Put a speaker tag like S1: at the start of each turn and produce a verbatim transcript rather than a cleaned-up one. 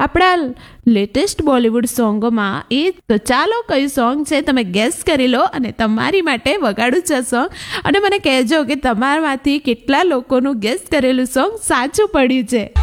S1: આપણા લેટેસ્ટ બોલિવૂડ સોંગોમાં. એ તો ચાલો કયું સોંગ છે તમે ગેસ કરી લો અને તમારી માટે વગાડું છે સોંગ, અને મને કહેજો કે તમારામાંથી કેટલા લોકોનું ગેસ કરેલું સોંગ સાચું પડ્યું છે.